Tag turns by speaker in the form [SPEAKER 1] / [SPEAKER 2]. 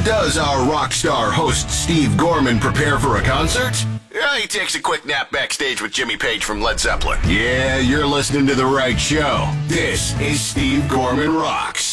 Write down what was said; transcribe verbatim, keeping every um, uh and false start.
[SPEAKER 1] does our rock star host Steve Gorman prepare for a concert? Yeah, he takes a quick nap backstage with Jimmy Page from Led Zeppelin. Yeah, you're listening to the right show. This is Steve Gorman Rocks.